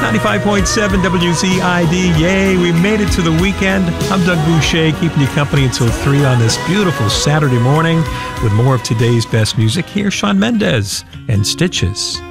95.7 WZID. Yay, we made it to the weekend. I'm Doug Boucher, keeping you company until 3 on this beautiful Saturday morning with more of today's best music. Here's Shawn Mendes and Stitches.